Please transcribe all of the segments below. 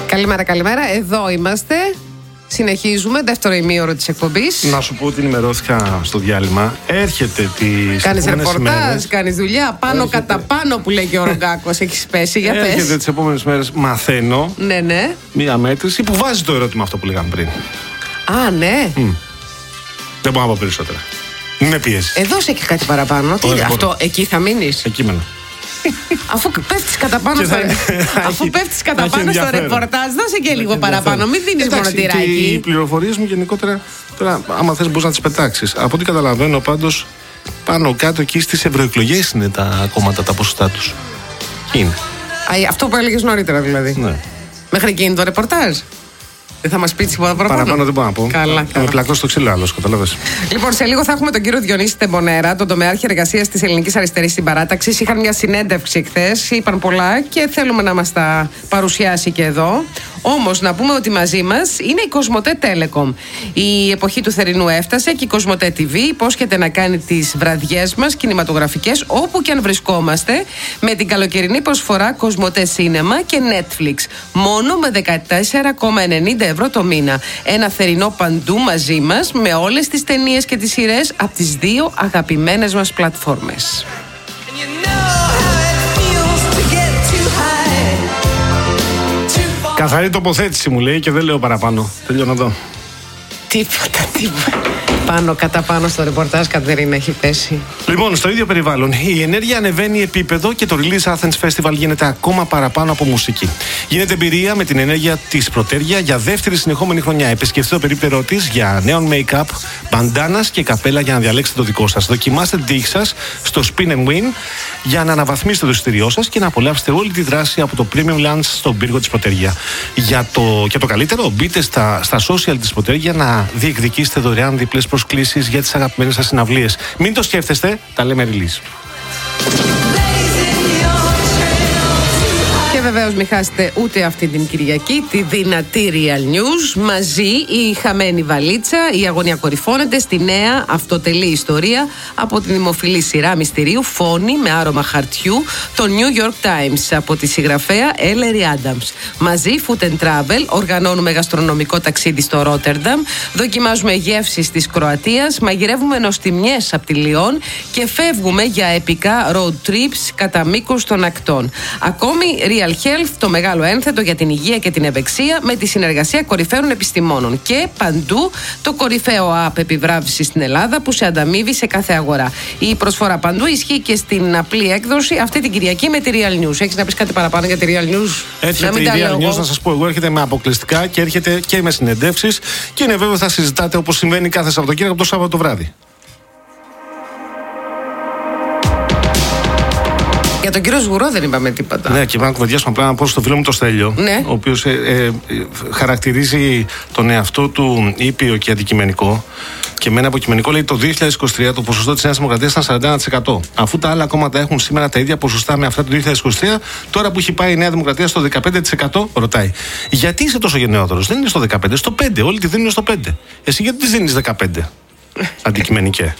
Καλημέρα, καλημέρα. Εδώ είμαστε. Συνεχίζουμε, δεύτερο ημίωρο της εκπομπής. Να σου πω ότι ενημερώθηκα στο διάλειμμα. Έρχεται τις. Κάνεις ρεπορτάζ, κάνεις δουλειά. Πάνω κατά πάνω που λέει και ο Ρογκάκος. Έχεις πέσει, για πες. Έρχεται τις επόμενες μέρες. Μαθαίνω. Ναι. Μία μέτρηση που βάζει το ερώτημα αυτό που λέγαμε πριν. Α, ναι. Δεν μπορώ να πω περισσότερα. Μην με πιέσεις. Δώσε και κάτι παραπάνω. Τι, αυτό, εκεί θα μείνεις. Εκεί μένω. Αφού πέφτεις κατά πάνω στο ρεπορτάζ, δώσε και λίγο παραπάνω. Μην δίνεις μόνο τυράκι. Και οι πληροφορίες μου γενικότερα, τώρα, άμα θες μπορείς να τις πετάξεις. Από ό,τι καταλαβαίνω πάντως, πάνω κάτω εκεί στις ευρωεκλογές είναι τα κόμματα, τα ποσοστά τους. Είναι. Αυτό που έλεγες νωρίτερα δηλαδή. Ναι. Μέχρι εκείνη το ρεπορτάζ. Δεν θα μας πει τίποτα παραπάνω. Παραπάνω δεν μπορώ να πω. Καλά. Θα με πλακώ στο ξύλο άλλος, καταλαβαίνεις. Λοιπόν, σε λίγο θα έχουμε τον κύριο Διονύση Τεμπονέρα, τον τομεάρχη εργασίας της Ελληνικής Αριστερής στην Παράταξη. Είχαν μια συνέντευξη χθες, είπαν πολλά και θέλουμε να μας τα παρουσιάσει και εδώ. Όμως, να πούμε ότι μαζί μας είναι η Κοσμοτέ Telecom. Η εποχή του θερινού έφτασε και η Κοσμοτέ TV υπόσχεται να κάνει τις βραδιές μας κινηματογραφικές όπου και αν βρισκόμαστε με την καλοκαιρινή προσφορά Κοσμοτέ Cinema και Netflix. Μόνο με 14,90 ευρώ το μήνα. Ένα θερινό παντού μαζί μας με όλες τις ταινίες και τις σειρές από τις δύο αγαπημένες μας πλατφόρμες. Καθαρή τοποθέτηση μου λέει και δεν λέω παραπάνω. Τελειώνω εδώ. Τίποτα. Πάνω κατά πάνω στο ρεπορτάζ, Κατερίνα, έχει πέσει. Λοιπόν, στο ίδιο περιβάλλον, η ενέργεια ανεβαίνει επίπεδο και το Release Athens Festival γίνεται ακόμα παραπάνω από μουσική. Γίνεται εμπειρία με την ενέργεια της Πρωτέργεια για δεύτερη συνεχόμενη χρονιά. Επισκεφτείτε το περίπτερό της για νέων make-up, μπαντάνας και καπέλα για να διαλέξετε το δικό σας. Δοκιμάστε την τύχη σας στο Spin and Win για να αναβαθμίσετε το εισιτήριό σας και να απολαύσετε όλη τη δράση από το Premium Lunch στον πύργο της Πρωτέργεια. Για το καλύτερο, μπείτε στα social της Πρωτέργεια να διεκδικήσετε δωρεάν διπλές προσκλήσεις για τις αγαπημένες σας συναυλίες. Μην το σκέφτεστε, τα λέμε release. Και βεβαίως μην χάσετε ούτε αυτή την Κυριακή τη δυνατή Real News. Μαζί η χαμένη βαλίτσα, η αγωνία κορυφώνεται στη νέα αυτοτελή ιστορία από την δημοφιλή σειρά μυστηρίου Φόνη με άρωμα χαρτιού, το New York Times από τη συγγραφέα Ellery Adams. Μαζί Food and Travel, οργανώνουμε γαστρονομικό ταξίδι στο Ρότερνταμ, δοκιμάζουμε γεύσεις της Κροατίας, μαγειρεύουμε νοστιμιές από τη Λιόν και φεύγουμε για επικά road trips κατά μήκος των ακτών. Ακόμη Real Health, το μεγάλο ένθετο για την υγεία και την ευεξία με τη συνεργασία κορυφαίων επιστημόνων. Και παντού το κορυφαίο app επιβράβευση στην Ελλάδα που σε ανταμείβει σε κάθε αγορά. Η προσφορά παντού ισχύει και στην απλή έκδοση αυτή την Κυριακή με τη Real News. Έχεις να πεις κάτι παραπάνω για τη Real News? Έρχεται η Real News, να σας πω εγώ, έρχεται με αποκλειστικά και έρχεται και με συνεντεύξεις και είναι βέβαιο θα συζητάτε όπως συμβαίνει κάθε Σαββατοκύριακο από το Σάββατο βράδυ. Για τον κύριο Σγουρό δεν είπαμε τίποτα. Ναι, και πρέπει να κουβεντιάσουμε απλά να πω στο φίλο μου το Στέλιο, ναι, ο οποίος χαρακτηρίζει τον εαυτό του ήπιο και αντικειμενικό. Και με ένα αποκειμενικό λέει το 2023 το ποσοστό της Νέας Δημοκρατίας ήταν 41%. Αφού τα άλλα κόμματα έχουν σήμερα τα ίδια ποσοστά με αυτά του 2023, τώρα που έχει πάει η Νέα Δημοκρατία στο 15%, ρωτάει. Γιατί είσαι τόσο γενναιόδωρος? Δεν είναι στο 15%, στο 5%. Όλοι τη δίνουν στο 5%. Εσύ γιατί τη δίνεις 15%? Αντικειμενικέ.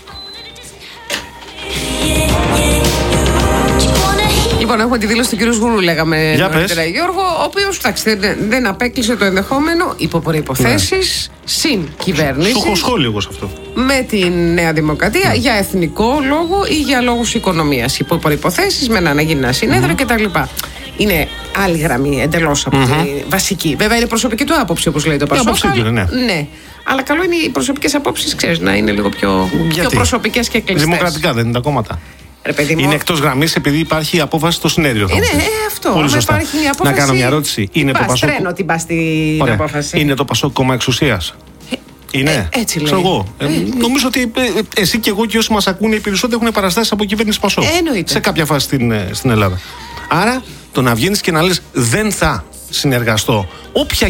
Λοιπόν, έχουμε τη δήλωση του κ. Σγουρού, λέγαμε νωρίτερα, Γιώργο, ο οποίος δεν απέκλεισε το ενδεχόμενο υπό προϋποθέσεις συν κυβέρνηση. Σου έχω σχόλιο εγώ σε αυτό. Με τη Νέα Δημοκρατία για εθνικό λόγο ή για λόγους οικονομίας. Υπό προϋποθέσεις με να γίνει ένα συνέδριο κτλ. Είναι άλλη γραμμή εντελώς από τη βασική. Βέβαια είναι προσωπική του άποψη, όπως λέει το Πασόκ. Ναι. Αλλά καλό είναι οι προσωπικές απόψεις, ξέρεις, να είναι λίγο πιο προσωπικές και κλειστές. Δημοκρατικά δεν είναι τα κόμματα? Είναι εκτός γραμμής επειδή υπάρχει η απόφαση στο συνέδριο. Αυτό. Πολύ σωστά. Απόφαση... Να κάνω μια ερώτηση. Είναι το Πασόκ? Τρένο την πας στην απόφαση. Είναι το Πασόκ κόμμα εξουσίας? Είναι. Έτσι λέει. Εγώ. Νομίζω ότι εσύ και εγώ και όσοι μας ακούνε οι περισσότεροι έχουν παραστάσεις από κυβέρνηση Πασόκ. Εννοείται. Σε κάποια φάση στην Ελλάδα. Άρα το να βγαίνεις και να λες δεν θα συνεργαστώ, όποια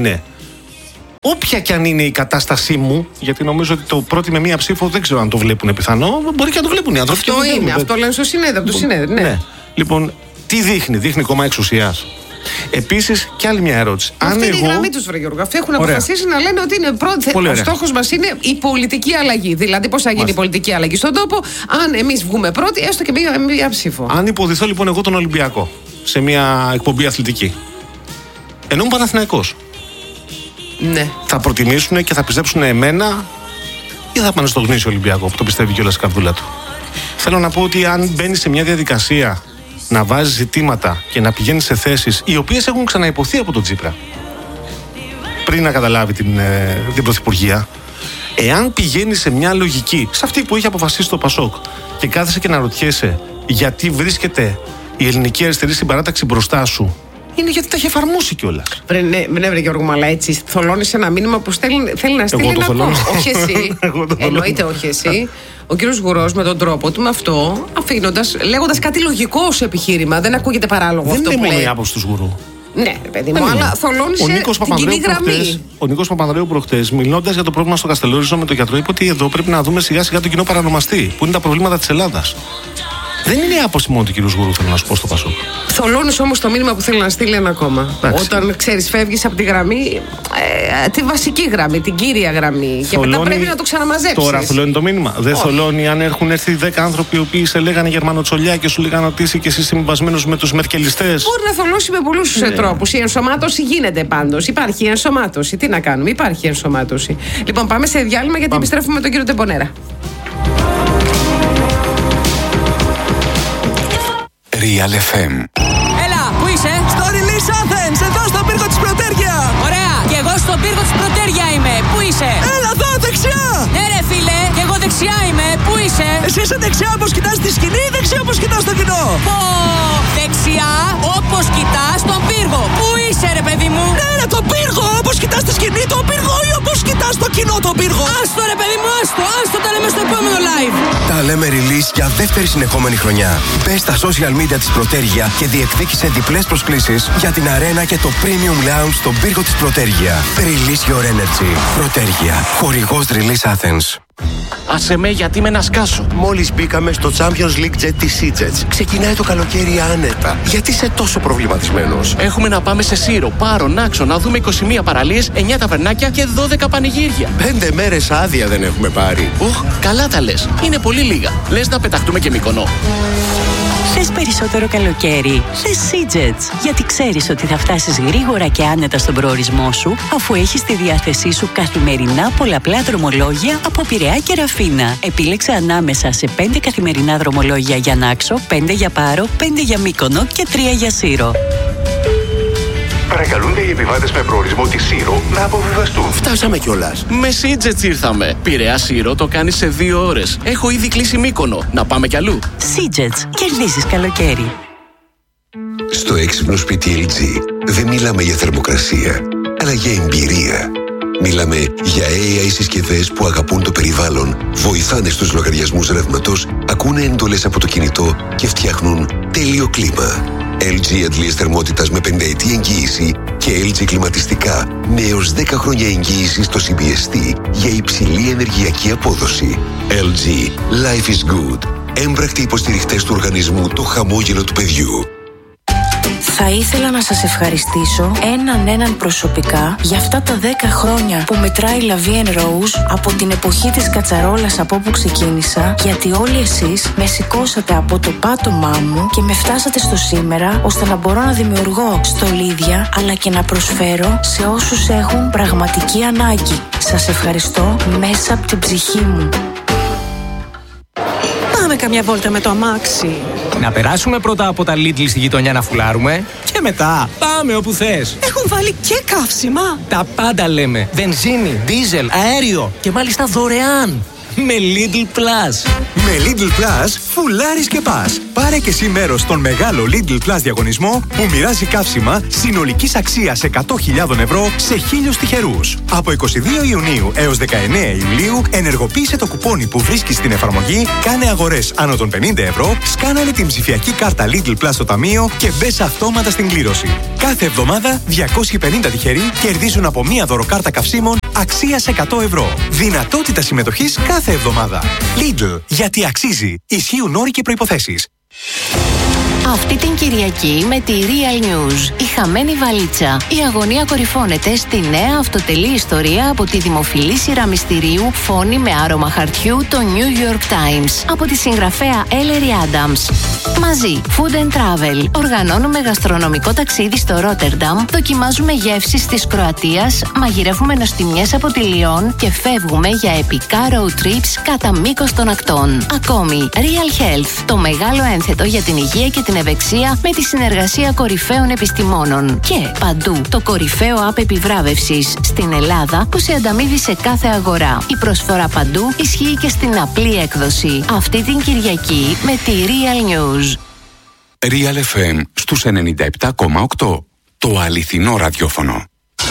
και αν είναι η κατάστασή μου, γιατί νομίζω ότι το πρώτο με μία ψήφο δεν ξέρω αν το βλέπουν πιθανό, μπορεί και να το βλέπουν οι άνθρωποι. Αυτό λένε στο συνέδριο. Ναι. Λοιπόν, τι δείχνει κόμμα εξουσίας? Επίσης, και άλλη μια ερώτηση. Αυτή είναι η γραμμή τους, βρε Γιώργο. Αυτοί έχουν αποφασίσει να λένε ότι είναι ο στόχος μας είναι η πολιτική αλλαγή. Δηλαδή, πώς θα γίνει η πολιτική αλλαγή στον τόπο, αν εμείς βγούμε πρώτοι, έστω και μία ψήφο. Αν υποδηθώ λοιπόν εγώ τον Ολυμπιακό σε μια εκπομπή αθλητική, Ενώ είμαι Παναθηναϊκός. Ναι. Θα προτιμήσουν και θα πιστέψουν εμένα ή θα πάνε στο γνήσιο Ολυμπιακό που το πιστεύει κιόλας η καρδούλα του. Θέλω να πω ότι αν μπαίνει σε μια διαδικασία να βάζει ζητήματα και να πηγαίνει σε θέσεις οι οποίες έχουν ξαναϋποθεί από τον Τσίπρα πριν να καταλάβει την πρωθυπουργία, εάν πηγαίνει σε μια λογική, σε αυτή που είχε αποφασίσει το Πασόκ, και κάθεσαι και να ρωτιέσαι γιατί βρίσκεται η ελληνική αριστερή στην παράταξη μπροστά σου, είναι γιατί τα έχει εφαρμόσει κιόλας. Ναι, βρε Γιώργο, αλλά έτσι θολώνεις ένα μήνυμα που θέλει να στείλει ένα κόμμα. Όχι εσύ. Εννοείται όχι εσύ. Ο κύριος Γουρός με τον τρόπο του, με αυτό, λέγοντας κάτι λογικό ως επιχείρημα. Δεν ακούγεται παράλογο αυτό που λέει. Δεν είναι μόνο η άποψη του Γουρού. Ναι, παιδί μου, αλλά θολώνησε την κοινή γραμμή. Ο Νίκος Παπανδρέου προχτές, μιλώντας για το πρόβλημα στο Καστελόριζο με τον γιατρό, είπε ότι εδώ πρέπει να δούμε σιγά σιγά τον κοινό παρανομαστή, που είναι τα προβλήματα της Ελλάδας. Δεν είναι η άποψη μόνο του κ. Γουρού, θέλω να σου πω, στο Πασόκ. Θολώνεις όμως το μήνυμα που θέλει να στείλει ένα κόμμα. Όταν ξέρεις, φεύγεις από τη γραμμή, τη βασική γραμμή, την κύρια γραμμή. Και μετά πρέπει να το ξαναμαζέψεις. Τώρα θολώνει το μήνυμα. Δεν θολώνει αν έχουν έρθει 10 άνθρωποι οι οποίοι σε λέγανε Γερμανοτσολιά και σου λέγανε ότι είσαι και εσύ συμβασμένος με τους μερκελιστές. Μπορεί να θολώσει με πολλούς τρόπους. Η ενσωμάτωση γίνεται πάντως. Υπάρχει ενσωμάτωση. Τι να κάνουμε, υπάρχει ενσωμάτωση. Λοιπόν, πάμε σε διάλειμμα γιατί επιστρέφουμε με τον κύριο Τεμπονέρα. Real FM. Έλα, πού είσαι? Στο Release Athens, εδώ στον πύργο της Πρωτέρια. Ωραία, και εγώ στον πύργο της Πρωτέρια είμαι. Πού είσαι? Έλα εδώ, δεξιά. Ναι ρε φίλε, και εγώ δεξιά είμαι. Πού είσαι? Εσύ είσαι δεξιά όπως κοιτάς τη σκηνή ή δεξιά όπως κοιτάς το κοινό? Πω, δεξιά όπως κοιτάς τον πύργο. Πού είσαι ρε παιδί μου? Ναι ρε, τον πύργο, όπως κοιτάς τη σκηνή τον πύργο ή όπως κοιτάς το κοινό τον πύργο? Άστο ρε παιδί μου, άστο τα λέμε στο επόμενο live. Τα λέμε release για δεύτερη συνεχόμενη χρονιά. Μπες στα social media της Πρωτέρια και διεκδίκησε διπλές προσκλήσεις για την αρένα και το premium lounge στον πύργο της Πρωτέρια. Release your energy. Πρωτέρια. Χορηγός Release Athens. Άσε με γιατί με να σκάσω. Μόλις μπήκαμε στο Champions League Jet της SeaJets. Ξεκινάει το καλοκαίρι άνετα. Γιατί είσαι τόσο προβληματισμένος? Έχουμε να πάμε σε Σύρο, Πάρο, Νάξο, να δούμε 21 παραλίες, 9 ταβερνάκια και 12 πανηγύρια. 5 μέρες άδεια δεν έχουμε πάρει. Καλά τα λες. Είναι πολύ λίγα. Λες να πεταχτούμε και Μυκονό. Θες περισσότερο καλοκαίρι? Θες SeaJets. Γιατί ξέρεις ότι θα φτάσεις γρήγορα και άνετα στον προορισμό σου, αφού έχεις στη διάθεσή σου καθημερινά πολλαπλά δρομολόγια από Πειραιά και Ραφίνα. Επίλεξε ανάμεσα σε 5 καθημερινά δρομολόγια για Νάξο, 5 για Πάρο, 5 για Μύκονο και 3 για Σύρο. Παρακαλούνται οι επιβάτες με προορισμό τη Σύρο να αποβιβαστούν. Φτάσαμε κιόλας. Με SeaJets ήρθαμε. Πειραιά Σύρο το κάνεις σε 2 ώρες. Έχω ήδη κλείσει Μύκονο. Να πάμε κι αλλού. SeaJets. Κερδίζεις καλοκαίρι. Στο έξυπνο σπίτι LG δεν μιλάμε για θερμοκρασία, αλλά για εμπειρία. Μιλάμε για AI συσκευές που αγαπούν το περιβάλλον, βοηθάνε στους λογαριασμούς ρεύματος, ακούνε εντολές από το κινητό και φτιάχνουν τέλειο κλίμα. LG αντλίες θερμότητας με 5ετή εγγύηση και LG κλιματιστικά με έως 10 χρόνια εγγύηση στο CBST για υψηλή ενεργειακή απόδοση. LG. Life is good. Έμπρακτοι υποστηριχτές του οργανισμού Το Χαμόγελο του Παιδιού. Θα ήθελα να σας ευχαριστήσω έναν προσωπικά για αυτά τα 10 χρόνια που μετράει La Vie en Rose από την εποχή της κατσαρόλας από όπου ξεκίνησα, γιατί όλοι εσείς με σηκώσατε από το πάτωμά μου και με φτάσατε στο σήμερα, ώστε να μπορώ να δημιουργώ στολίδια αλλά και να προσφέρω σε όσους έχουν πραγματική ανάγκη. Σας ευχαριστώ μέσα από την ψυχή μου. Πάμε καμιά βόλτα με το αμάξι. Να περάσουμε πρώτα από τα Lidl στη γειτονιά να φουλάρουμε και μετά πάμε όπου θες. Έχουν βάλει και καύσιμα. Τα πάντα λέμε. Βενζίνη, δίζελ, αέριο και μάλιστα δωρεάν. Με Lidl Plus. Με Lidl Plus φουλάρεις και πας. Πάρε και εσύ μέρος στον μεγάλο Lidl Plus διαγωνισμό που μοιράζει καύσιμα συνολικής αξίας 100.000 ευρώ σε 1.000 τυχερούς. Από 22 Ιουνίου έως 19 Ιουλίου ενεργοποίησε το κουπόνι που βρίσκεις στην εφαρμογή, κάνε αγορές άνω των 50 ευρώ, σκάναρε την ψηφιακή κάρτα Lidl Plus στο ταμείο και μπες αυτόματα στην κλήρωση. Κάθε εβδομάδα 250 τυχεροί κερδίζουν από μία δωροκάρτα καυσίμων αξίας 100 ευρώ. Δυνατότητα συμμετοχής κάθε εβδομάδα. Lidl, γιατί αξίζει. Ισχύουν όροι και προϋποθέσεις. Αυτή την Κυριακή με τη Real News, η χαμένη βαλίτσα. Η αγωνία κορυφώνεται στη νέα αυτοτελή ιστορία από τη δημοφιλή σειρά μυστηρίου Φόνη με άρωμα χαρτιού, το New York Times, από τη συγγραφέα Ellery Adams. Μαζί, Food and Travel. Οργανώνουμε γαστρονομικό ταξίδι στο Ρότερνταμ, δοκιμάζουμε γεύσεις της Κροατίας, μαγειρεύουμε νοστιμιές από τη Λιόν και φεύγουμε για επικά road trips κατά μήκος των ακτών. Ακόμη, Real Health, το μεγάλο ένθετο για την υγεία και την ευεξία με τη συνεργασία κορυφαίων επιστημόνων. Και παντού, το κορυφαίο app επιβράβευσης στην Ελλάδα που σε ανταμείβει σε κάθε αγορά. Η προσφορά παντού ισχύει και στην απλή έκδοση. Αυτή την Κυριακή με τη Real News. Real FM στους 97,8. Το αληθινό ραδιόφωνο.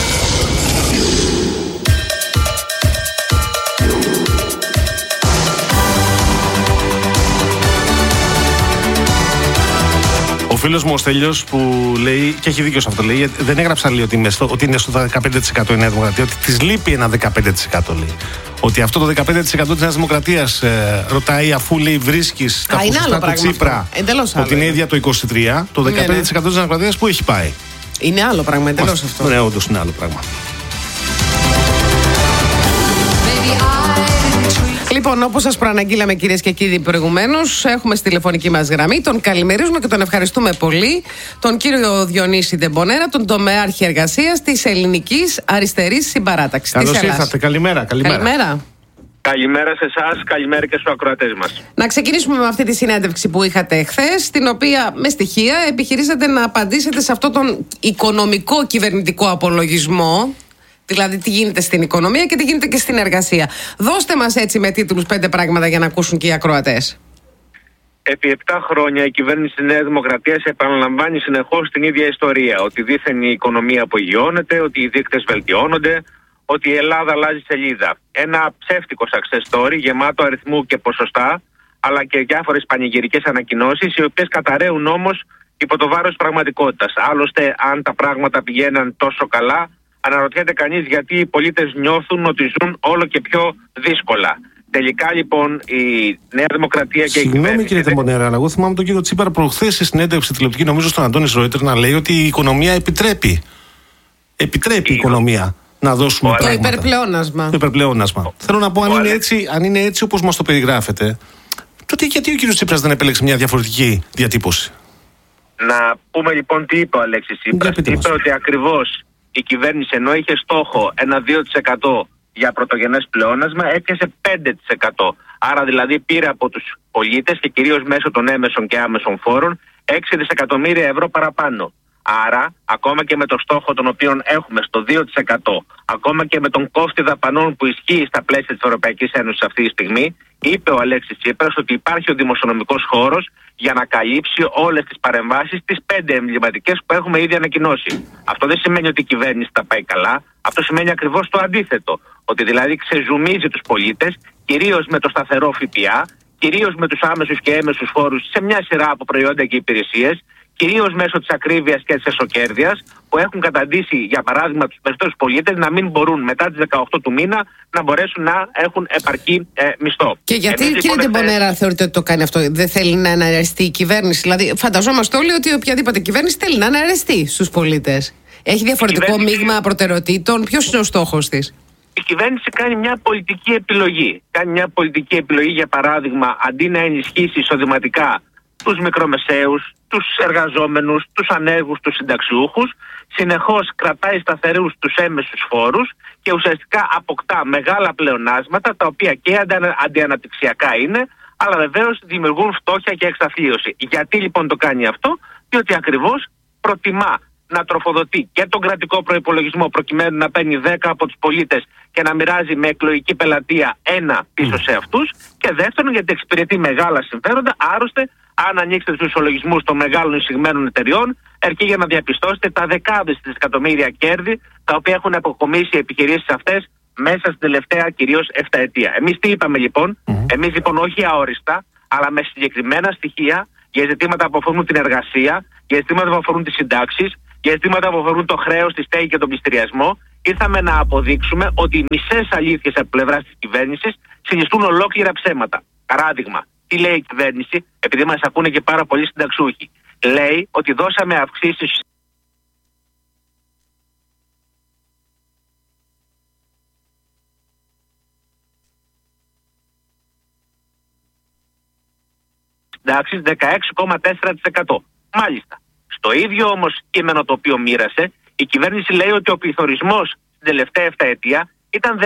Ο φίλος μου ο Στέλιος που λέει, και έχει δίκιο σε αυτό, λέει, δεν έγραψα λέει, ότι είναι στο 15% η Νέα Δημοκρατία, ότι της λείπει ένα 15% λέει. Ότι αυτό το 15% της Νέας Δημοκρατίας ρωτάει αφού λέει βρίσκεις τα ποσοστά του Τσίπρα, ότι είναι ίδια το 23%, το 15% της Νέας Δημοκρατίας που έχει πάει. Είναι άλλο πράγμα, εντελώς αυτό. Ναι, όντως είναι άλλο πράγμα. Λοιπόν, όπως σας προαναγγείλαμε κυρίες και κύριοι προηγουμένως, έχουμε στη τηλεφωνική μας γραμμή, τον καλημερίζουμε και τον ευχαριστούμε πολύ, τον κύριο Διονύση Ντεμπονέρα, τον τομεάρχη εργασίας της Ελληνικής Αριστερής Συμπαράταξης. Καλώς ήρθατε, καλημέρα. Καλημέρα. Καλημέρα σε εσάς, καλημέρα και στους ακροατές μας. Να ξεκινήσουμε με αυτή τη συνέντευξη που είχατε εχθές, στην οποία με στοιχεία επιχειρήσατε να απαντήσετε σε αυτόν τον οικονομικό κυβερνητικό απολογισμό. Δηλαδή τι γίνεται στην οικονομία και τι γίνεται και στην εργασία. Δώστε μας έτσι με τίτλους 5 πράγματα για να ακούσουν και οι ακροατές. Επί 7 χρόνια η κυβέρνηση της Νέας Δημοκρατίας επαναλαμβάνει συνεχώς την ίδια ιστορία. Ότι δήθεν η οικονομία απογειώνεται, ότι οι δείκτες βελτιώνονται, ότι η Ελλάδα αλλάζει σελίδα. Ένα ψεύτικο success story γεμάτο αριθμού και ποσοστά, αλλά και διάφορες πανηγυρικές ανακοινώσεις, οι οποίες καταραίουν όμως υπό το βάρος της πραγματικότητας. Άλλωστε, αν τα πράγματα πηγαίναν τόσο καλά, αναρωτιέται κανείς γιατί οι πολίτες νιώθουν ότι ζουν όλο και πιο δύσκολα. Τελικά λοιπόν η Νέα Δημοκρατία και η κυβέρνηση. Συγγνώμη κύριε Ντεμπονέρα, αλλά εγώ θυμάμαι τον κύριο Τσίπρα προχθές σε συνέντευξη τηλεοπτική, νομίζω στον Αντώνη Ρόιτερ, να λέει ότι η οικονομία επιτρέπει. Επιτρέπει η οικονομία να δώσουμε πράγματα. Το υπερπλεόνασμα. Το υπερπλεόνασμα. Θέλω να πω, αν είναι έτσι όπως μας το περιγράφετε, τότε γιατί ο κύριος Τσίπρας δεν επέλεξε μια διαφορετική διατύπωση? Να πούμε λοιπόν τι είπε ο Αλέξης Τσίπρας. Είπε ότι ακριβώς η κυβέρνηση, ενώ είχε στόχο ένα 2% για πρωτογενές πλεόνασμα, έπιασε 5%. Άρα δηλαδή πήρε από τους πολίτες και κυρίως μέσω των έμεσων και άμεσων φόρων 6 δισεκατομμύρια ευρώ παραπάνω. Άρα, ακόμα και με το στόχο τον οποίο έχουμε στο 2%, ακόμα και με τον κόφτη δαπανών που ισχύει στα πλαίσια της Ευρωπαϊκής Ένωσης αυτή τη στιγμή, είπε ο Αλέξης Τσίπρας ότι υπάρχει ο δημοσιονομικός χώρος για να καλύψει όλες τις παρεμβάσεις, τις 5 εμβληματικές που έχουμε ήδη ανακοινώσει. Αυτό δεν σημαίνει ότι η κυβέρνηση τα πάει καλά. Αυτό σημαίνει ακριβώς το αντίθετο. Ότι δηλαδή ξεζουμίζει τους πολίτες, κυρίως με το σταθερό ΦΠΑ, κυρίως με τους άμεσους και έμεσους φόρους σε μια σειρά από προϊόντα και υπηρεσίες, κυρίως μέσω της ακρίβειας και της εσωκέρδειας, που έχουν καταντήσει, για παράδειγμα, τους περισσότερους πολίτες να μην μπορούν μετά τις 18 του μήνα να μπορέσουν να έχουν επαρκή μισθό. Και γιατί, κύριε Ντεμπονέρα, θεωρείτε ότι το κάνει αυτό? Δεν θέλει να αναρρεστεί η κυβέρνηση? Δηλαδή, φανταζόμαστε όλοι ότι οποιαδήποτε κυβέρνηση θέλει να αναρρεστεί στους πολίτες. Έχει διαφορετικό μείγμα προτεραιοτήτων. Ποιος είναι ο στόχος της? Η κυβέρνηση κάνει μια πολιτική επιλογή. Κάνει μια πολιτική επιλογή, για παράδειγμα, αντί να ενισχύσει εισοδηματικά τους μικρομεσαίους, τους εργαζόμενους, τους ανέργους, τους συνταξιούχους, συνεχώς κρατάει σταθερούς τους έμεσους φόρους και ουσιαστικά αποκτά μεγάλα πλεονάσματα, τα οποία και αντιαναπτυξιακά είναι, αλλά βεβαίως δημιουργούν φτώχεια και εξαθλίωση. Γιατί λοιπόν το κάνει αυτό? Διότι ακριβώς προτιμά να τροφοδοτεί και τον κρατικό προϋπολογισμό προκειμένου να παίρνει 10 από τους πολίτες και να μοιράζει με εκλογική πελατεία 1 πίσω σε αυτούς, και δεύτερον γιατί εξυπηρετεί μεγάλα συμφέροντα. Άρρωστε, αν ανοίξετε τους ισολογισμούς των μεγάλων εισηγμένων εταιριών, αρκεί για να διαπιστώσετε τα δεκάδες δισεκατομμύρια κέρδη τα οποία έχουν αποκομίσει οι επιχειρήσεις αυτές μέσα στην τελευταία κυρίως 7 ετία. Εμείς τι είπαμε λοιπόν? Εμείς λοιπόν όχι αόριστα, αλλά με συγκεκριμένα στοιχεία για ζητήματα που αφορούν την εργασία, για ζητήματα που αφορούν τις συντάξεις, για ζητήματα που αφορούν το χρέος, τη στέγη και τον πληστηριασμό, ήρθαμε να αποδείξουμε ότι οι μισές αλήθειες από πλευράς της κυβέρνησης συνιστούν ολόκληρα ψέματα. Παράδειγμα, τι λέει η κυβέρνηση, επειδή μας ακούνε και πάρα πολλοί συνταξιούχοι? Λέει ότι δώσαμε αυξήσεις συντάξεις 16,4%. Μάλιστα. Στο ίδιο όμως κείμενο το οποίο μοίρασε, η κυβέρνηση λέει ότι ο πληθωρισμός στην τελευταία 7 ετία ήταν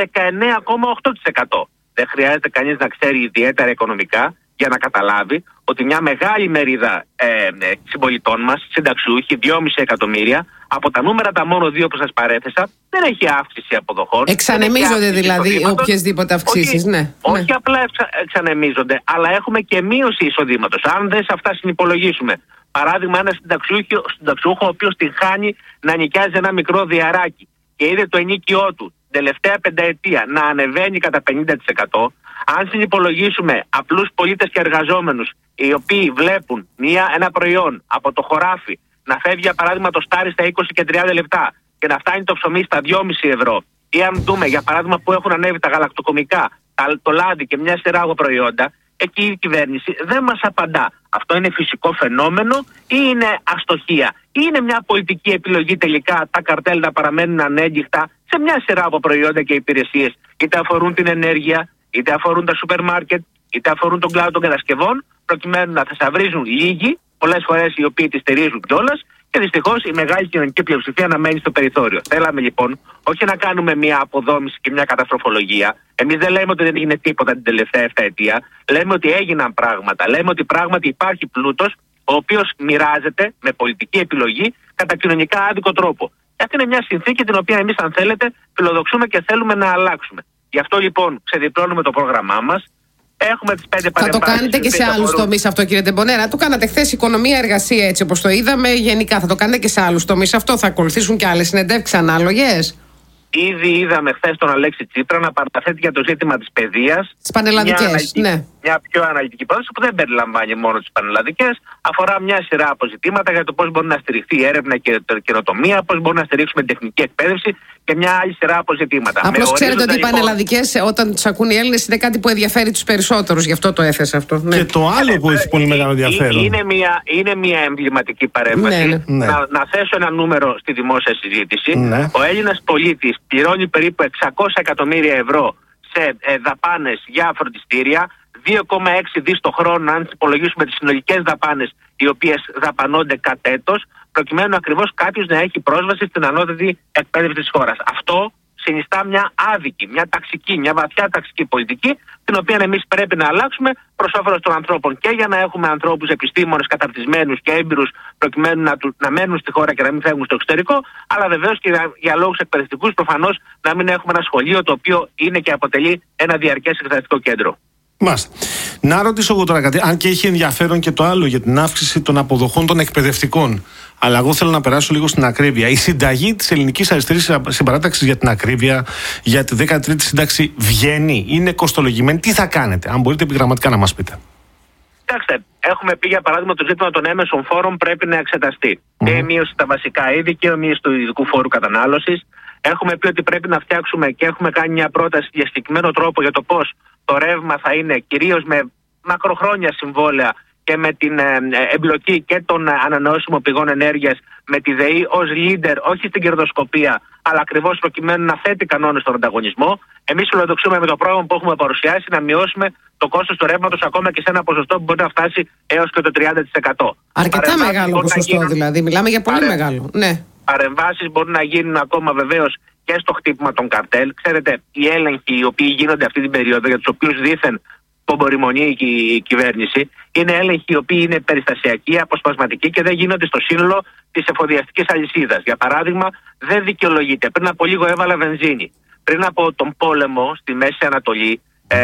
19,8%. Δεν χρειάζεται κανείς να ξέρει ιδιαίτερα οικονομικά για να καταλάβει ότι μια μεγάλη μερίδα συμπολιτών μας, συνταξιούχοι, 2,5 εκατομμύρια, από τα νούμερα τα μόνο δύο που σας παρέθεσα, δεν έχει αύξηση αποδοχών. Εξανεμίζονται δηλαδή οποιασδήποτε αυξήσεις, ναι. Όχι απλά εξανεμίζονται, αλλά έχουμε και μείωση εισοδήματος. Αν δεν σε αυτά συνυπολογίσουμε, παράδειγμα, ένα συνταξιούχο ο οποίος την χάνει να νοικιάζει ένα μικρό διαράκι και είδε το ενοίκιό του τελευταία πενταετία να ανεβαίνει κατά 50%, αν συνυπολογίσουμε απλούς πολίτες και εργαζόμενους οι οποίοι βλέπουν ένα προϊόν από το χωράφι να φεύγει για παράδειγμα το στάρι στα 20 και 30 λεπτά και να φτάνει το ψωμί στα 2,5 ευρώ, ή αν δούμε για παράδειγμα που έχουν ανέβει τα γαλακτοκομικά, το λάδι και μια σειρά από προϊόντα, εκεί η κυβέρνηση δεν μας απαντά. Αυτό είναι φυσικό φαινόμενο ή είναι αστοχία ή είναι μια πολιτική επιλογή τελικά τα καρτέλ να παραμένουν ανέγκυχτα σε μια σειρά από προϊόντα και υπηρεσίες, είτε αφορούν την ενέργεια, είτε αφορούν τα σούπερ μάρκετ, είτε αφορούν τον κλάδο των κατασκευών, προκειμένου να θησαυρίζουν λίγοι, πολλές φορές οι οποίοι τη στηρίζουν κιόλας, και δυστυχώς η μεγάλη κοινωνική πλειοψηφία να μένει στο περιθώριο. Θέλαμε λοιπόν όχι να κάνουμε μια αποδόμηση και μια καταστροφολογία. Εμείς δεν λέμε ότι δεν έγινε τίποτα την τελευταία 7 ετία. Λέμε ότι έγιναν πράγματα. Λέμε ότι πράγματι υπάρχει πλούτος, ο οποίος μοιράζεται με πολιτική επιλογή κατά κοινωνικά άδικο τρόπο. Και αυτή είναι μια συνθήκη την οποία εμείς, αν θέλετε, φιλοδοξούμε και θέλουμε να αλλάξουμε. Γι' αυτό λοιπόν ξεδιπλώνουμε το πρόγραμμά μας. Έχουμε τις 5 παρεμβάσεις. Θα το κάνετε και σε άλλους τομείς αυτό, κύριε Τεμπονέρα. Το κάνατε χθες οικονομία, εργασία, έτσι όπως το είδαμε. Γενικά θα το κάνετε και σε άλλους τομείς αυτό. Θα ακολουθήσουν και άλλες συνεντεύξεις ανάλογες. Ήδη είδαμε χθες τον Αλέξη Τσίπρα να παραθέτει για το ζήτημα της παιδείας. Τις πανελλαδικές, ναι. Μια πιο αναλυτική πρόταση που δεν περιλαμβάνει μόνο τις πανελλαδικές, αφορά μια σειρά από ζητήματα για το πώς μπορεί να στηριχθεί η έρευνα και η καινοτομία, πώς μπορεί να στηρίξουμε την τεχνική εκπαίδευση και μια άλλη σειρά από ζητήματα. Απλώς ξέρετε ότι οι πανελλαδικές, όταν τους ακούν οι Έλληνες, είναι κάτι που ενδιαφέρει τους περισσότερους, γι' αυτό το έθεσα αυτό. Ναι. Και το άλλο που έχει πολύ μεγάλο ενδιαφέρον. Είναι μια εμβληματική παρέμβαση. Ναι. Να θέσω ένα νούμερο στη δημόσια συζήτηση. Ναι. Ο Έλληνας πολίτης πληρώνει περίπου 600 εκατομμύρια ευρώ σε δαπάνες για φροντιστήρια, 2,6 δις το χρόνο αν υπολογίσουμε τις συνολικές δαπάνες οι οποίες δαπανώνται κατ' έτος, προκειμένου ακριβώς κάποιος να έχει πρόσβαση στην ανώτατη εκπαίδευση της χώρας. Αυτό συνιστά μια άδικη, μια ταξική, μια βαθιά ταξική πολιτική, την οποία εμείς πρέπει να αλλάξουμε προς όφελος των ανθρώπων και για να έχουμε ανθρώπους επιστήμονες καταρτισμένους και έμπειρους, προκειμένου να μένουν στη χώρα και να μην φεύγουν στο εξωτερικό, αλλά βεβαίως και για λόγους εκπαιδευτικούς προφανώς να μην έχουμε ένα σχολείο το οποίο είναι και αποτελεί ένα διαρκές εκπαιδευτικό κέντρο. Μάλιστα. Να ρωτήσω εγώ τώρα κάτι, αν και έχει ενδιαφέρον και το άλλο για την αύξηση των αποδοχών των εκπαιδευτικών. Αλλά εγώ θέλω να περάσω λίγο στην ακρίβεια. Η συνταγή της Ελληνικής Αριστερής Συμπαράταξης για την ακρίβεια, για τη 13η σύνταξη, βγαίνει, είναι κοστολογημένη. Τι θα κάνετε, αν μπορείτε επιγραμματικά να μας πείτε. Κοιτάξτε, έχουμε πει για παράδειγμα το ζήτημα των έμεσων φόρων πρέπει να εξεταστεί. Και η μείωση στα βασικά είδη και η μείωση του ειδικού φόρου κατανάλωσης. Έχουμε πει ότι πρέπει να φτιάξουμε και έχουμε κάνει μια πρόταση για συγκεκριμένο τρόπο για το πώς το ρεύμα θα είναι κυρίως με μακροχρόνια συμβόλαια και με την εμπλοκή και των ανανεώσιμων πηγών ενέργειας με τη ΔΕΗ ως leader, όχι στην κερδοσκοπία, αλλά ακριβώς προκειμένου να θέτει κανόνες στον ανταγωνισμό. Εμείς φιλοδοξούμε με το πρόγραμμα που έχουμε παρουσιάσει να μειώσουμε το κόστος του ρεύματος ακόμα και σε ένα ποσοστό που μπορεί να φτάσει έως και το 30%. Αρκετά μεγάλο ποσοστό δηλαδή, μιλάμε για πολύ μεγάλο. Ναι. Παρεμβάσεις μπορούν να γίνουν ακόμα βεβαίως και στο χτύπημα των καρτέλ. Ξέρετε, οι έλεγχοι οι οποίοι γίνονται αυτή την περίοδο, για τους οποίους δήθεν πομπορημονεί η κυβέρνηση, είναι έλεγχοι οι οποίοι είναι περιστασιακοί, αποσπασματικοί και δεν γίνονται στο σύνολο της εφοδιαστικής αλυσίδας. Για παράδειγμα, δεν δικαιολογείται. Πριν από λίγο έβαλα βενζίνη. Πριν από τον πόλεμο στη Μέση Ανατολή,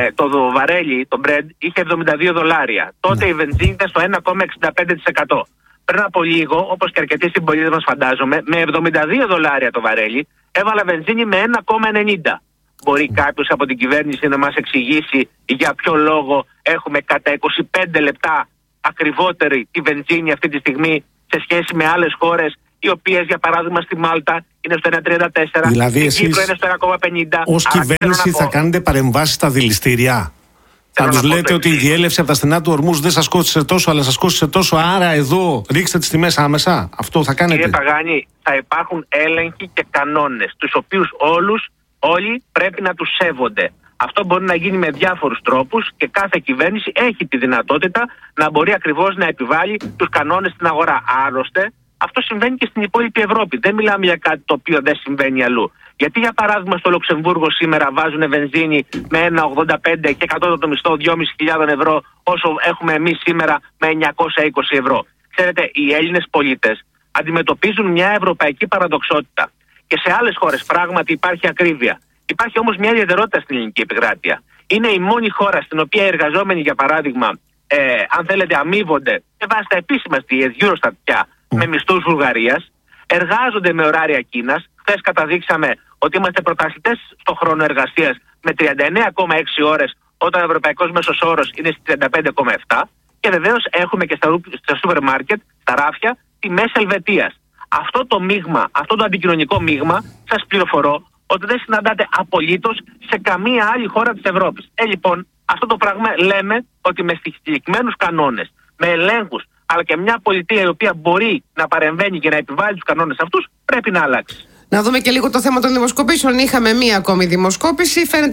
το βαρέλι, το bread, είχε $72. Τότε η βενζίνη ήταν στο 1,65%. Πριν από λίγο, όπως και αρκετοί συμπολίτες μας φαντάζομαι, με $72 το βαρέλι, έβαλα βενζίνη με 1,90. Μπορεί κάποιος από την κυβέρνηση να μας εξηγήσει για ποιο λόγο έχουμε κατά 25 λεπτά ακριβότερη τη βενζίνη αυτή τη στιγμή σε σχέση με άλλες χώρες, οι οποίες για παράδειγμα στη Μάλτα είναι στο 1,34, δηλαδή στην Κύπρο είναι στο 1,50. Ως κυβέρνηση θα κάνετε παρεμβάσεις στα δηληστήρια. Θα τους λέτε ότι η διέλευση από τα στενά του ορμούς δεν σας κόστησε τόσο, αλλά σας κόστησε τόσο, άρα εδώ ρίξτε τις τιμές άμεσα. Αυτό θα κάνετε. Κύριε Παγάνη, θα υπάρχουν έλεγχοι και κανόνες, τους οποίους όλοι πρέπει να τους σέβονται. Αυτό μπορεί να γίνει με διάφορους τρόπους και κάθε κυβέρνηση έχει τη δυνατότητα να μπορεί ακριβώς να επιβάλλει τους κανόνες στην αγορά. Άλλωστε, αυτό συμβαίνει και στην υπόλοιπη Ευρώπη. Δεν μιλάμε για κάτι το οποίο δεν συμβαίνει αλλού. Γιατί, για παράδειγμα, στο Λουξεμβούργο σήμερα βάζουν βενζίνη με 1,85 και κατώτατο μισθό 2.500 ευρώ, όσο έχουμε εμείς σήμερα με 920 ευρώ. Ξέρετε, οι Έλληνες πολίτες αντιμετωπίζουν μια ευρωπαϊκή παραδοξότητα. Και σε άλλες χώρες πράγματι υπάρχει ακρίβεια. Υπάρχει όμως μια ιδιαιτερότητα στην ελληνική επικράτεια. Είναι η μόνη χώρα στην οποία οι εργαζόμενοι, για παράδειγμα, αν θέλετε, αμείβονται με βάση τα επίσημα στοιχεία Eurostat πια, με μισθούς Βουλγαρίας, εργάζονται με ωράρια Κίνας. Χθες καταδείξαμε ότι είμαστε πρωταθλητές στο χρόνο εργασίας με 39,6 ώρες, όταν ο ευρωπαϊκός μέσος όρος είναι στις 35,7. Και βεβαίως έχουμε και στα σούπερ μάρκετ, στα ράφια, τιμές Ελβετίας. Αυτό το μείγμα, αυτό το αντικοινωνικό μείγμα, σας πληροφορώ ότι δεν συναντάτε απολύτως σε καμία άλλη χώρα της Ευρώπης. Λοιπόν, αυτό το πράγμα λέμε ότι με συγκεκριμένους κανόνες, με ελέγχους, αλλά και μια πολιτεία η οποία μπορεί να παρεμβαίνει και να επιβάλλει τους κανόνες αυτούς, πρέπει να αλλάξει. Να δούμε και λίγο το θέμα των δημοσκοπήσεων. Είχαμε μία ακόμη δημοσκόπηση. Φαίνεται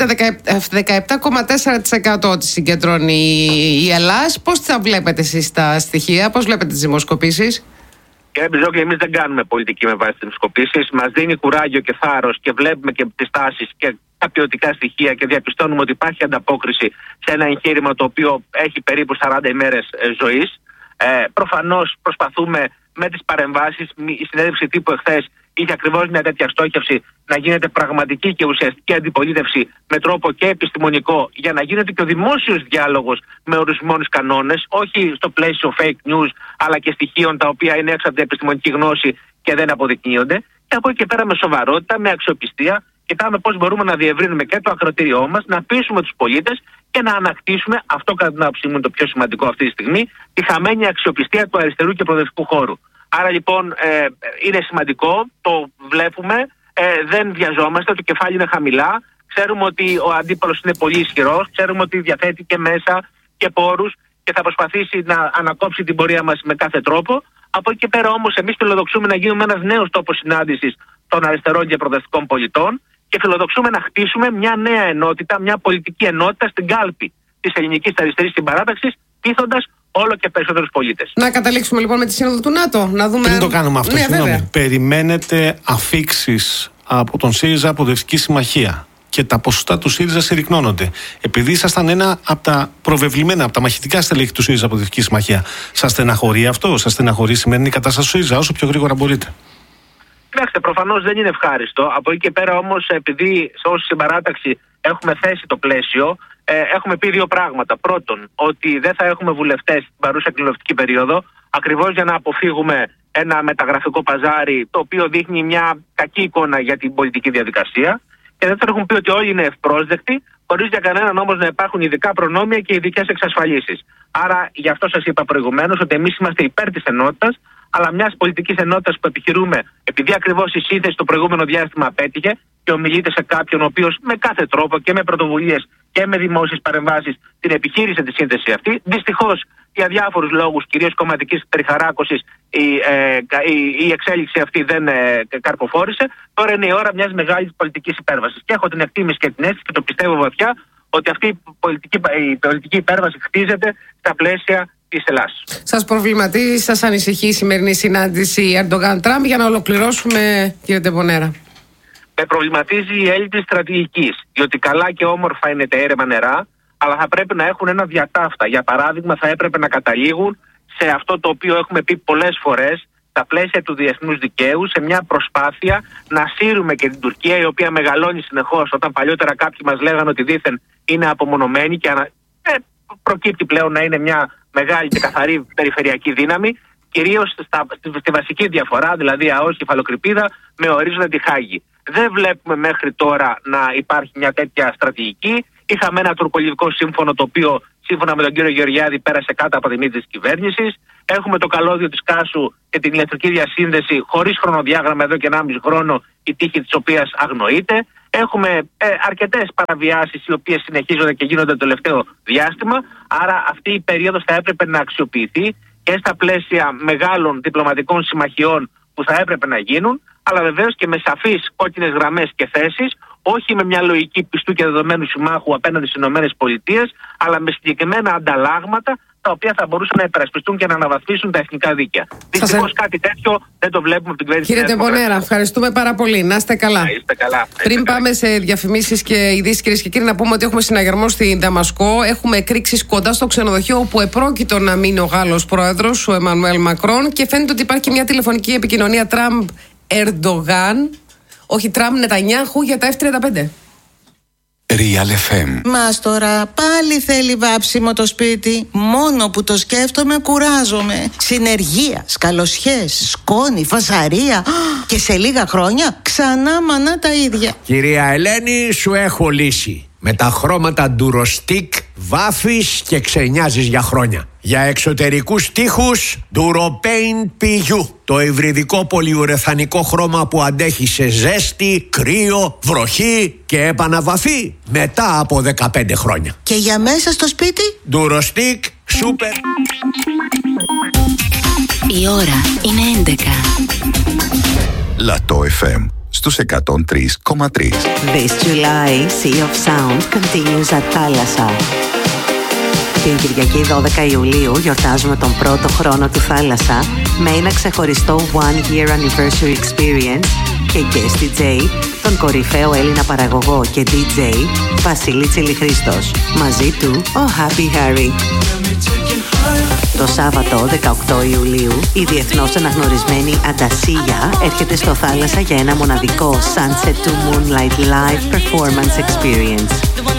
17,4% ότι συγκεντρώνει η Ελλάς. Πώς θα βλέπετε εσείς τα στοιχεία, πώς βλέπετε τις δημοσκοπήσεις? Κύριε Μπιζόκλη, εμείς δεν κάνουμε πολιτική με βάση τις δημοσκοπήσεις. Μας δίνει κουράγιο και θάρρος και βλέπουμε και τις τάσεις και τα ποιοτικά στοιχεία και διαπιστώνουμε ότι υπάρχει ανταπόκριση σε ένα εγχείρημα το οποίο έχει περίπου 40 ημέρες ζωής. Προφανώς προσπαθούμε με τις παρεμβάσεις. Η συνέντευξη τύπου εχθές είχε ακριβώς μια τέτοια στόχευση, να γίνεται πραγματική και ουσιαστική αντιπολίτευση με τρόπο και επιστημονικό, για να γίνεται και ο δημόσιος διάλογος με ορισμένους κανόνες, όχι στο πλαίσιο fake news, αλλά και στοιχείων τα οποία είναι έξω από την επιστημονική γνώση και δεν αποδεικνύονται. Και από εκεί και πέρα με σοβαρότητα, με αξιοπιστία, κοιτάμε πώς μπορούμε να διευρύνουμε και το ακροτήριό μας, να πείσουμε τους πολίτες και να ανακτήσουμε, αυτό κατά την άποψή μου είναι το πιο σημαντικό αυτή τη στιγμή, τη χαμένη αξιοπιστία του αριστερού και προοδευτικού χώρου. Άρα λοιπόν είναι σημαντικό, το βλέπουμε, δεν βιαζόμαστε, το κεφάλι είναι χαμηλά, ξέρουμε ότι ο αντίπαλος είναι πολύ ισχυρός, ξέρουμε ότι διαθέτει και μέσα και πόρους και θα προσπαθήσει να ανακόψει την πορεία μας με κάθε τρόπο. Από εκεί και πέρα όμως εμείς φιλοδοξούμε να γίνουμε ένας νέος τόπος συνάντησης των αριστερών και προοδευτικών πολιτών και φιλοδοξούμε να χτίσουμε μια νέα ενότητα, μια πολιτική ενότητα στην κάλπη της ελληνικής αριστερής συμπαράταξης, πείθοντας όλο και περισσότερους πολίτες. Να καταλήξουμε λοιπόν με τη Σύνοδο του ΝΑΤΟ. Να δούμε... Πριν το κάνουμε αυτό, ναι, συγγνώμη. Περιμένετε αφίξεις από τον ΣΥΡΙΖΑ Προοδευτική Συμμαχία και τα ποσοστά του ΣΥΡΙΖΑ συρρυκνώνονται. Επειδή ήσασταν ένα από τα προβεβλημένα, από τα μαχητικά στελέχη του ΣΥΡΙΖΑ Προοδευτική Συμμαχία, σας στεναχωρεί αυτό, σας στεναχωρεί η σημερινή κατάσταση του ΣΥΡΙΖΑ, όσο πιο γρήγορα μπορείτε? Κοιτάξτε, προφανώς δεν είναι ευχάριστο. Από εκεί και πέρα όμως, επειδή ως συμπαράταξη έχουμε θέσει το πλαίσιο, έχουμε πει δύο πράγματα. Πρώτον, ότι δεν θα έχουμε βουλευτές στην παρούσα εκλογική περίοδο, ακριβώς για να αποφύγουμε ένα μεταγραφικό παζάρι το οποίο δείχνει μια κακή εικόνα για την πολιτική διαδικασία. Και δεύτερον, έχουν πει ότι όλοι είναι ευπρόσδεκτοι, χωρίς για κανέναν όμως να υπάρχουν ειδικά προνόμια και ειδικές εξασφαλίσεις. Άρα, γι' αυτό σας είπα προηγουμένως ότι εμείς είμαστε υπέρ της ενότητας, αλλά μιας πολιτικής ενότητας που επιχειρούμε, επειδή ακριβώς η σύνθεση το προηγούμενο διάστημα απέτυχε και ομιλείται σε κάποιον ο οποίος με κάθε τρόπο και με πρωτοβουλίες και με δημόσιες παρεμβάσεις την επιχείρησε τη σύνθεση αυτή. Δυστυχώς, για διάφορους λόγους, κυρίως κομματικής περιχαράκωσης, η εξέλιξη αυτή δεν καρποφόρησε. Τώρα είναι η ώρα μιας μεγάλης πολιτικής υπέρβασης. Και έχω την εκτίμηση και την αίσθηση και το πιστεύω βαθιά ότι αυτή η πολιτική υπέρβαση χτίζεται στα πλαίσια της Ελλάδας. Σας προβληματίζει, σας ανησυχεί η σημερινή συνάντηση Ερντογάν-Τραμπ? Για να ολοκληρώσουμε, κύριε Ντεμπονέρα. Με προβληματίζει η έλλειψη στρατηγικής, διότι καλά και όμορφα είναι τα έρευνα νερά, αλλά θα πρέπει να έχουν ένα διατάφτα. Για παράδειγμα, θα έπρεπε να καταλήγουν σε αυτό το οποίο έχουμε πει πολλές φορές, στα πλαίσια του διεθνούς δικαίου, σε μια προσπάθεια να σύρουμε και την Τουρκία, η οποία μεγαλώνει συνεχώς, όταν παλιότερα κάποιοι μας λέγανε ότι δήθεν είναι απομονωμένη και προκύπτει πλέον να είναι μια μεγάλη και καθαρή περιφερειακή δύναμη, κυρίως στη βασική διαφορά, δηλαδή ΑΟΣ κεφαλοκρηπίδα με ορίζοντα τη Χάγη. Δεν βλέπουμε μέχρι τώρα να υπάρχει μια τέτοια στρατηγική. Είχαμε ένα τουρκολιβικό σύμφωνο, το οποίο σύμφωνα με τον κύριο Γεωργιάδη πέρασε κάτω από τη μύτη της κυβέρνησης. Έχουμε το καλώδιο της Κάσου και την ηλεκτρική διασύνδεση χωρίς χρονοδιάγραμμα εδώ και 1,5 χρόνο, η τύχη της οποίας αγνοείται. Έχουμε αρκετές παραβιάσεις οι οποίες συνεχίζονται και γίνονται το τελευταίο διάστημα. Άρα αυτή η περίοδος θα έπρεπε να αξιοποιηθεί και στα πλαίσια μεγάλων διπλωματικών συμμαχιών, που θα έπρεπε να γίνουν, αλλά βεβαίως και με σαφείς κόκκινες γραμμές και θέσεις, όχι με μια λογική πιστού και δεδομένου συμμάχου απέναντι στις ΗΠΑ, αλλά με συγκεκριμένα ανταλλάγματα τα οποία θα μπορούσαν να υπερασπιστούν και να αναβαθμίσουν τα εθνικά δίκαια. Δυστυχώς κάτι τέτοιο δεν το βλέπουμε από την κυβέρνηση. Κύριε Τεμπονέρα, ευχαριστούμε πάρα πολύ. Να είστε καλά. Πριν πάμε σε διαφημίσεις και ειδήσεις, κυρίες και κύριοι, να πούμε ότι έχουμε συναγερμό στην Δαμασκό. Έχουμε εκρήξεις κοντά στο ξενοδοχείο όπου επρόκειτο να μείνει ο Γάλλος πρόεδρος, ο Εμμανουέλ Μακρόν, και φαίνεται ότι υπάρχει μια τηλεφωνική επικοινωνία Τραμπ-Ερντογάν, όχι Τραμπ-Νετανιάχου, για τα F-35. Real FM. Μας τώρα πάλι θέλει βάψιμο το σπίτι. Μόνο που το σκέφτομαι κουράζομαι. Συνεργεία, σκαλοσιές, σκόνη, φασαρία. Και σε λίγα χρόνια ξανά μανά τα ίδια. Κυρία Ελένη, σου έχω λύση. Με τα χρώματα Durostic βάφεις και ξενιάζεις για χρόνια. Για εξωτερικούς τοίχους Duropaint PU. Το υβριδικό πολυουρεθανικό χρώμα που αντέχει σε ζέστη, κρύο, βροχή και επαναβαφή μετά από 15 χρόνια. Και για μέσα στο σπίτι Durostic Super. Η ώρα είναι 11. Λατό FM στους 103,3. This July, Sea of Sound continues at Θάλασσα. Την Κυριακή 12 Ιουλίου γιορτάζουμε τον πρώτο χρόνο του Θάλασσα με ένα ξεχωριστό One Year Anniversary Experience και guest DJ, τον κορυφαίο Έλληνα παραγωγό και DJ Βασίλη Τσιλιχρήστος. Μαζί του ο Happy Harry. Το Σάββατο 18 Ιουλίου η διεθνώς αναγνωρισμένη Αντασίγια έρχεται στο Θάλασσα για ένα μοναδικό Sunset to Moonlight Live Performance Experience.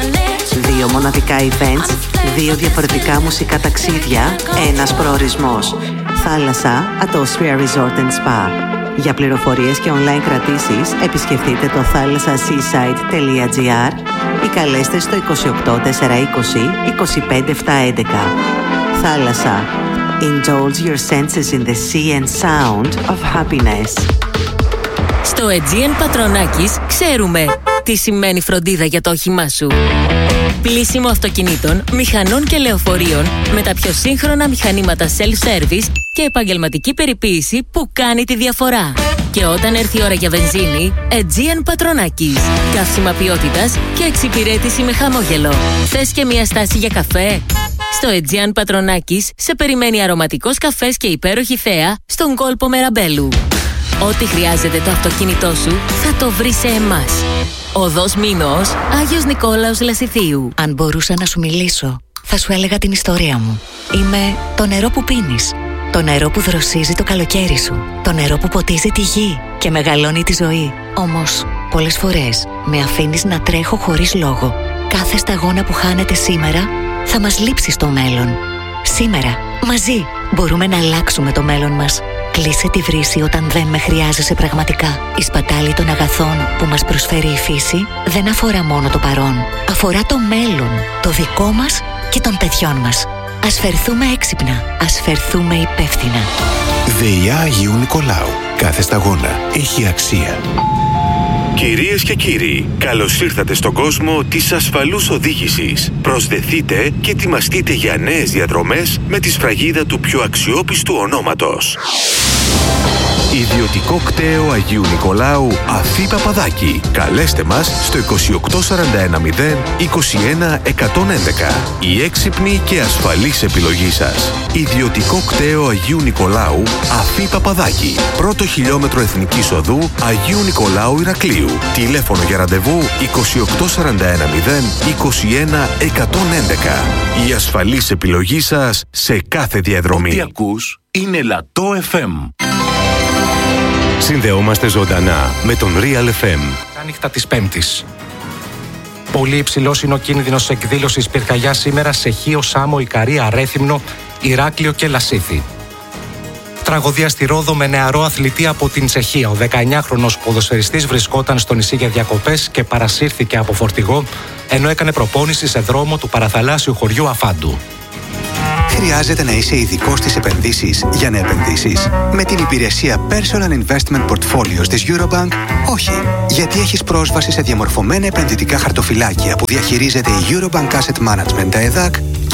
2 μοναδικά events, 2 διαφορετικά μουσικά ταξίδια, ένας προορισμός. Θάλασσα at Austria Resort and Spa. Για πληροφορίες και online κρατήσεις επισκεφτείτε το thalassaseaside.gr ή καλέστε στο 28 420 25 711. Θάλασσα. Indulge your senses in the sea and sound of happiness. Στο Aegean Πατρονάκης ξέρουμε τι σημαίνει φροντίδα για το όχημά σου. Πλύσιμο αυτοκινήτων, μηχανών και λεωφορείων με τα πιο σύγχρονα μηχανήματα self-service και επαγγελματική περιποίηση που κάνει τη διαφορά. Και όταν έρθει η ώρα για βενζίνη, Aegean Πατρονάκης. Καύσιμα ποιότητας και εξυπηρέτηση με χαμόγελο. Θες και μια στάση για καφέ? Στο Aegean Πατρονάκης σε περιμένει αρωματικός καφές και υπέροχη θέα στον κόλπο Μεραμπέλου. Ό,τι χρειάζεται το αυτοκίνητό σου θα το βρει σε εμάς. Οδός Μήνος, Άγιος Νικόλαος Λασιθίου. Αν μπορούσα να σου μιλήσω, θα σου έλεγα την ιστορία μου. Είμαι το νερό που πίνεις. Το νερό που δροσίζει το καλοκαίρι σου. Το νερό που ποτίζει τη γη και μεγαλώνει τη ζωή. Όμως, πολλές φορές με αφήνεις να τρέχω χωρίς λόγο. Κάθε σταγόνα που χάνεται σήμερα θα μας λείψει στο μέλλον. Σήμερα, μαζί, μπορούμε να αλλάξουμε το μέλλον μας. Κλείσε τη βρύση όταν δεν με χρειάζεσαι πραγματικά. Η σπατάλη των αγαθών που μας προσφέρει η φύση δεν αφορά μόνο το παρόν. Αφορά το μέλλον, το δικό μας και των παιδιών μας. Ας φερθούμε έξυπνα, ας φερθούμε υπεύθυνα. ΔΕΙΑ Αγίου Νικολάου. Κάθε σταγόνα έχει αξία. Κυρίες και κύριοι, καλώς ήρθατε στον κόσμο της ασφαλούς οδήγησης. Προσδεθείτε και ετοιμαστείτε για νέες διαδρομές με τη σφραγίδα του πιο αξιόπιστου ονόματος. Ιδιωτικό κτέο Αγίου Νικολάου Αφή Παπαδάκη. Καλέστε μας στο 28410 21 111. Η έξυπνη και ασφαλής επιλογή σας. Ιδιωτικό κτέο Αγίου Νικολάου Αφή Παπαδάκη. Πρώτο χιλιόμετρο Εθνικής Οδού Αγίου Νικολάου Ηρακλείου. Τηλέφωνο για ραντεβού 28410 21 111. Η ασφαλής επιλογή σας σε κάθε διαδρομή. Ό,τι ακούς είναι Λατό FM. Συνδεόμαστε ζωντανά με τον Real FM. Τα νύχτα της Πέμπτης. Πολύ υψηλός είναι ο κίνδυνος εκδήλωσης πυρκαγιά σήμερα σε Χίο, Σάμο, Ικαρία, Ρέθυμνο, Ηράκλειο και Λασίθι. Τραγωδία στη Ρόδο με νεαρό αθλητή από την Τσεχία. Ο 19χρονος ποδοσφαιριστής βρισκόταν στο νησί για διακοπές και παρασύρθηκε από φορτηγό ενώ έκανε προπόνηση σε δρόμο του παραθαλάσσιου χωριού Αφάντου. Χρειάζεται να είσαι ειδικός στις επενδύσεις για να επενδύσεις? Με την υπηρεσία Personal Investment Portfolios της Eurobank, όχι. Γιατί έχεις πρόσβαση σε διαμορφωμένα επενδυτικά χαρτοφυλάκια που διαχειρίζεται η Eurobank Asset Management, ΕΔΑΚ, και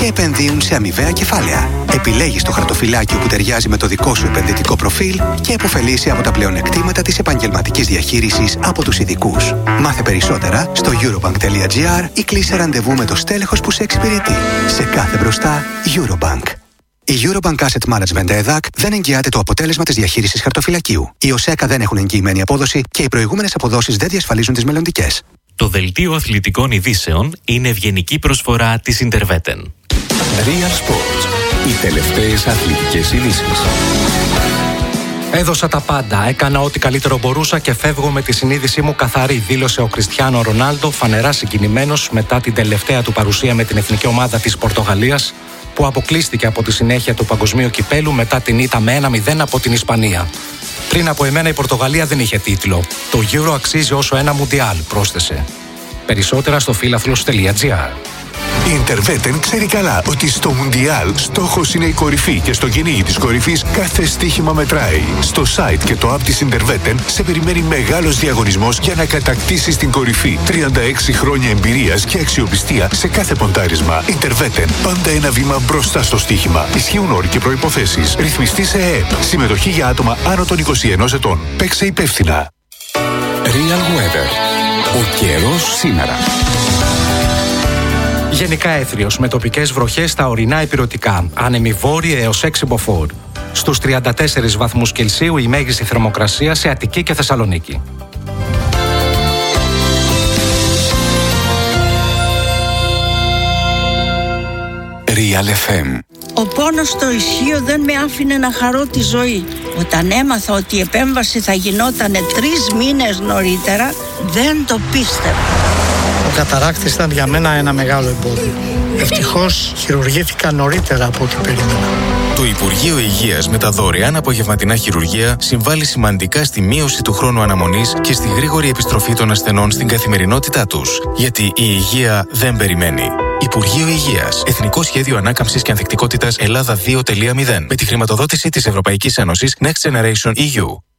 και επενδύουν σε αμοιβαία κεφάλαια. Επιλέγεις το χαρτοφυλάκιο που ταιριάζει με το δικό σου επενδυτικό προφίλ και επωφελείσαι από τα πλεονεκτήματα της επαγγελματικής διαχείρισης από τους ειδικούς. Μάθε περισσότερα στο eurobank.gr ή κλείσε ραντεβού με το στέλεχος που σε εξυπηρετεί. Σε κάθε μπροστά, Eurobank. Η Eurobank Asset Management EDAC δεν εγγυάται το αποτέλεσμα της διαχείρισης χαρτοφυλακίου. Οι ΟΣΕΚΑ δεν έχουν εγγυημένη απόδοση και οι προηγούμενες αποδόσεις δεν διασφαλίζουν τις μελλοντικές. Το δελτίο αθλητικών ειδήσεων είναι ευγενική προσφορά της Interveten. Real Sports. Οι τελευταίες αθλητικές ειδήσεις. Έδωσα τα πάντα, έκανα ό,τι καλύτερο μπορούσα και φεύγω με τη συνείδησή μου καθαρή, δήλωσε ο Κριστιάνο Ρονάλντο, φανερά συγκινημένος μετά την τελευταία του παρουσία με την εθνική ομάδα της Πορτογαλίας, που αποκλείστηκε από τη συνέχεια του παγκοσμίου κυπέλου μετά την ήττα με 1-0 από την Ισπανία. Πριν από εμένα η Πορτογαλία δεν είχε τίτλο. Το Euro αξίζει όσο ένα Μουντιάλ, πρόσθεσε. Περισσότερα στο φίλαθλος.gr. Η Interveten ξέρει καλά ότι στο Μουντιάλ στόχος είναι η κορυφή και στο κυνήγι της κορυφής κάθε στοίχημα μετράει. Στο site και το app της Interveten σε περιμένει μεγάλος διαγωνισμός για να κατακτήσεις την κορυφή. 36 χρόνια εμπειρίας και αξιοπιστία σε κάθε ποντάρισμα. Interveten, πάντα ένα βήμα μπροστά στο στοίχημα. Ισχύουν όροι και προϋποθέσεις. Ρυθμιστή σε ΕΕΠ. Συμμετοχή για άτομα άνω των 21 ετών. Παίξε υπεύθυνα. Real Weather. Ο καιρός σήμερα. Γενικά έθριος με τοπικές βροχές στα ορεινά ηπειρωτικά, άνεμοι βόρειοι έως 6 μποφόρ. Στους 34 βαθμούς Κελσίου η μέγιστη θερμοκρασία σε Αττική και Θεσσαλονίκη. Real FM. Ο πόνος στο ισχύο δεν με άφηνε να χαρώ τη ζωή. Όταν έμαθα ότι η επέμβαση θα γινότανε 3 μήνες νωρίτερα, δεν το πίστευα. Ο καταράκτης ήταν για μένα ένα μεγάλο εμπόδιο. Ευτυχώς χειρουργήθηκα νωρίτερα από ό,τι περίμενα. Το Υπουργείο Υγείας με τα δωρεάν απογευματινά χειρουργία συμβάλλει σημαντικά στη μείωση του χρόνου αναμονής και στη γρήγορη επιστροφή των ασθενών στην καθημερινότητά τους. Γιατί η υγεία δεν περιμένει. Υπουργείο Υγείας. Εθνικό Σχέδιο Ανάκαμψης και Ανθεκτικότητας Ελλάδα 2.0. Με τη χρηματοδότηση της Ευρωπαϊκής Ένωσης Next Generation EU.